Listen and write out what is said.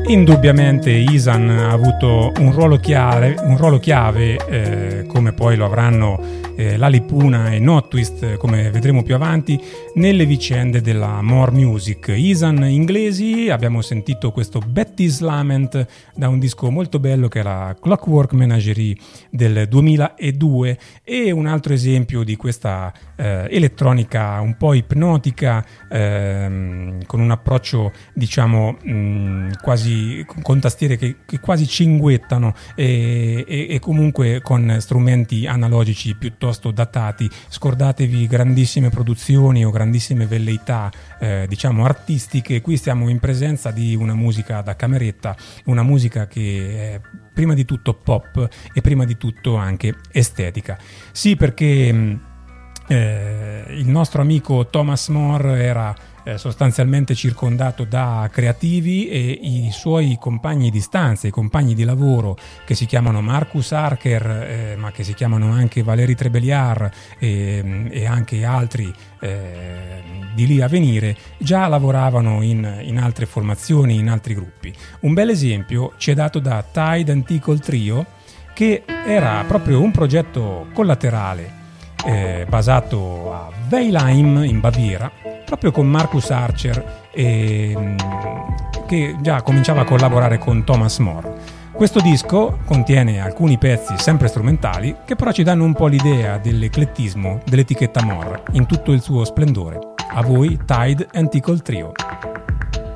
Indubbiamente Ihsahn ha avuto un ruolo chiave, come poi lo avranno Lali Puna e Notwist, come vedremo più avanti, nelle vicende della More Music. Ihsahn inglesi, abbiamo sentito questo Betty's Lament da un disco molto bello che era Clockwork Menagerie del 2002, e un altro esempio di questa elettronica un po' ipnotica, con un approccio diciamo quasi con tastiere che quasi cinguettano e comunque con strumenti analogici piuttosto datati. Scordatevi grandissime produzioni o grandissime velleità diciamo artistiche. Qui stiamo in presenza di una musica da cameretta, una musica che è prima di tutto pop e prima di tutto anche estetica. Sì, perché il nostro amico Thomas More era sostanzialmente circondato da creativi, e i suoi compagni di stanza, i compagni di lavoro, che si chiamano Marcus Harker, ma che si chiamano anche Valérie Trébéliard e anche altri di lì a venire, già lavoravano in altre formazioni, in altri gruppi. Un bel esempio ci è dato da Tide and Tickle Trio, che era proprio un progetto collaterale basato a Weilheim in Baviera, proprio con Marcus Archer, che già cominciava a collaborare con Thomas More. Questo disco contiene alcuni pezzi sempre strumentali che però ci danno un po' l'idea dell'eclettismo dell'etichetta More in tutto il suo splendore. A voi Tide and Tickle Trio.